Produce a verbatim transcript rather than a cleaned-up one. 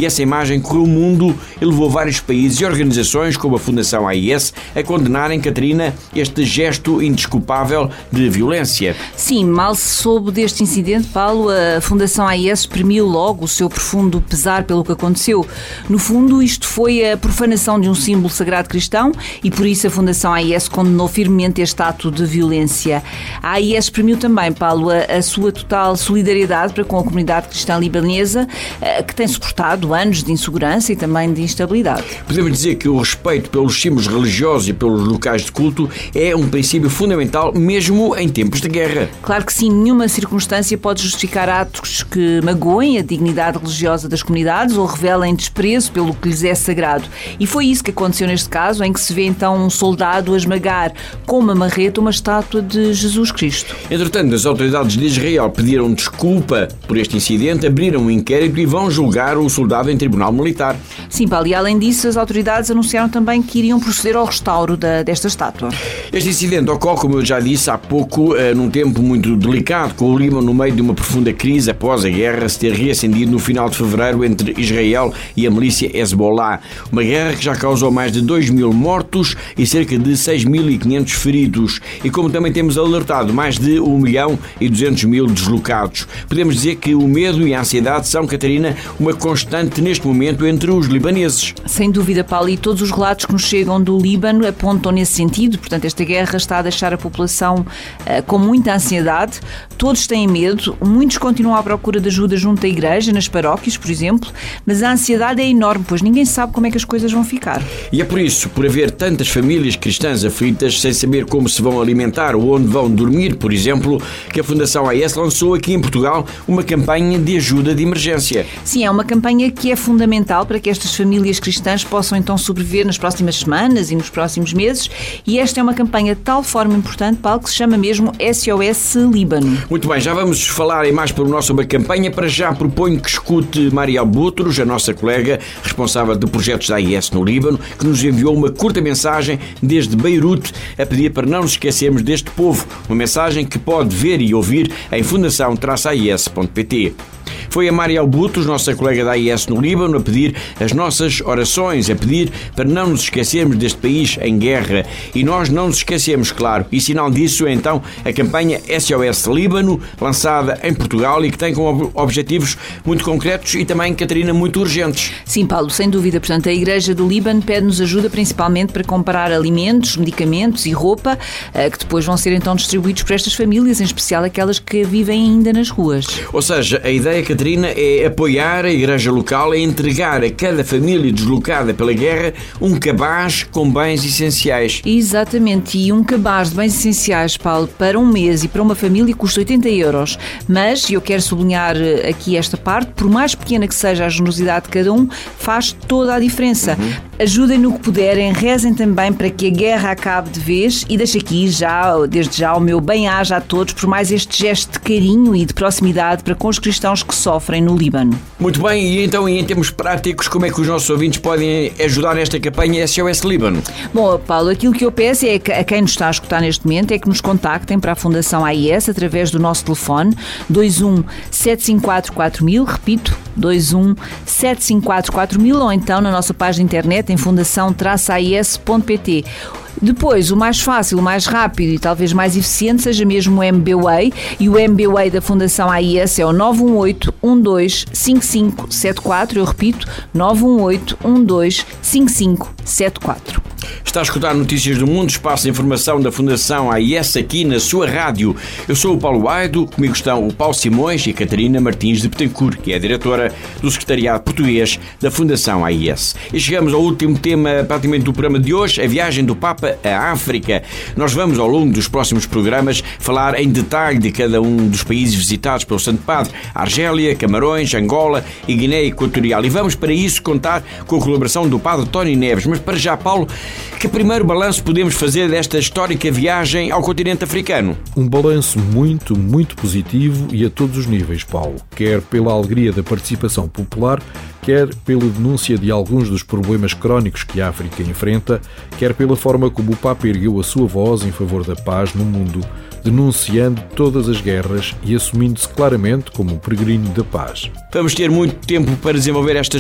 e essa imagem correu o mundo e levou vários países e organizações, como a Fundação A I S, a condenarem, Catarina, este gesto indesculpável de violência. Sim, mal se soube deste incidente, Paulo, a Fundação A I S exprimiu logo o seu profundo pesar pelo que aconteceu. No fundo, isto foi a profanação de um símbolo sagrado cristão e por isso a Fundação A I S condenou firmemente este ato de violência. A A I S exprimiu também, Paulo, a, a sua total solidariedade para com a comunidade cristã libanesa, que tem suportado anos de insegurança e também de instabilidade. Podemos dizer que o respeito pelos símbolos religiosos e pelos locais de culto é um princípio fundamental mesmo em tempos de guerra. Claro que sim, nenhuma circunstância pode justificar atos que magoem a dignidade religiosa das comunidades ou revelem desprezo pelo que lhes é sagrado. E foi isso que aconteceu neste caso, em que se vê então um soldado a esmagar com uma marreta uma estátua de Jesus Cristo. Entretanto, as autoridades de Israel pediram desculpa por este incidente, abriram um inquérito e vão julgar o soldado em tribunal militar. Sim, Paulo, e além disso, as autoridades anunciaram também que iriam proceder ao restauro da, desta estátua. Este incidente ocorre, como eu já disse há pouco, num tempo muito delicado, com o Líbano no meio de uma profunda crise após a guerra se ter reacendido no final de fevereiro entre Israel e a milícia Hezbollah. Uma guerra que já causou mais de dois mil mortos e cerca de seis mil e quinhentos feridos. E como também temos alertado, mais de um milhão e duzentos mil deslocados. Podemos dizer que o medo e a ansiedade são, Catarina, uma constante neste momento entre os libaneses. Sem dúvida, Paulo, e todos os relatos que nos chegam do Líbano apontam nesse sentido. Portanto, esta guerra está a deixar a população uh, com muita ansiedade. Todos têm medo, muitos continuam à procura de ajuda junto à igreja, nas paróquias, por exemplo, mas a ansiedade é enorme, pois ninguém sabe como é que as coisas vão ficar. E é por isso, por haver tantas famílias cristãs aflitas, sem saber como se vão alimentar ou onde vão dormir, por exemplo, que a Fundação A I S lançou aqui em Portugal uma campanha de ajuda de emergência. Sim, é uma campanha que é fundamental para que estas famílias cristãs possam então sobreviver nas próximas semanas e nos próximos meses, e esta é uma campanha de tal forma importante, Paulo, que se chama mesmo S O S Líbano. Muito bem, já vamos falar em mais pormenor sobre a campanha. Para já proponho que escute Mariel Boutros, a nossa colega responsável de projetos da A I S no Líbano, que nos enviou uma curta mensagem desde Beirute a pedir para não nos esquecermos deste povo. Uma mensagem que pode ver e ouvir em fundação traço a i s ponto p t. Foi a Mariel Boutros, nossa colega da A I S no Líbano, a pedir as nossas orações, a pedir para não nos esquecermos deste país em guerra. E nós não nos esquecemos, claro. E sinal disso é então a campanha S O S Líbano, lançada em Portugal e que tem como objetivos muito concretos e também, Catarina, muito urgentes. Sim, Paulo, sem dúvida. Portanto, a Igreja do Líbano pede-nos ajuda principalmente para comprar alimentos, medicamentos e roupa que depois vão ser então distribuídos por estas famílias, em especial aquelas que vivem ainda nas ruas. Ou seja, a ideia, Catarina, é apoiar a igreja local, é entregar a cada família deslocada pela guerra um cabaz com bens essenciais. Exatamente, e um cabaz de bens essenciais, Paulo, para um mês e para uma família custa oitenta euros. Mas, e eu quero sublinhar aqui esta parte, por mais pequena que seja a generosidade de cada um, faz toda a diferença. Uhum. Ajudem no que puderem, rezem também para que a guerra acabe de vez e deixo aqui já, desde já, o meu bem-aja a todos por mais este gesto de carinho e de proximidade para com os cristãos que sofrem no Líbano. Muito bem, e então em termos práticos, como é que os nossos ouvintes podem ajudar nesta campanha S O S Líbano? Bom, Paulo, aquilo que eu peço é que a quem nos está a escutar neste momento é que nos contactem para a Fundação A I S através do nosso telefone dois um sete cinco quatro quatro mil, repito, dois um sete cinco quatro quatro mil, ou então na nossa página de internet em fundação traço a i s ponto p t. Depois, o mais fácil, o mais rápido e talvez mais eficiente seja mesmo o M B W A Y, e o M B W A Y da Fundação A I S é o nove um oito um dois cinco cinco sete quatro, eu repito, nove um oito um dois cinco cinco sete quatro. Está a escutar Notícias do Mundo, espaço de informação da Fundação A I S aqui na sua rádio. Eu sou o Paulo Aido, comigo estão o Paulo Simões e a Catarina Martins de Betancourt, que é a diretora do Secretariado Português da Fundação A I S. E chegamos ao último tema praticamente do programa de hoje, a viagem do Papa à África. Nós vamos, ao longo dos próximos programas, falar em detalhe de cada um dos países visitados pelo Santo Padre: Argélia, Camarões, Angola e Guiné Equatorial. E vamos para isso contar com a colaboração do Padre Tony Neves. Mas para já, Paulo, que primeiro balanço podemos fazer desta histórica viagem ao continente africano? Um balanço muito, muito positivo e a todos os níveis, Paulo. Quer pela alegria da participação popular, quer pela denúncia de alguns dos problemas crónicos que a África enfrenta, quer pela forma como o Papa ergueu a sua voz em favor da paz no mundo, denunciando todas as guerras e assumindo-se claramente como um peregrino da paz. Vamos ter muito tempo para desenvolver esta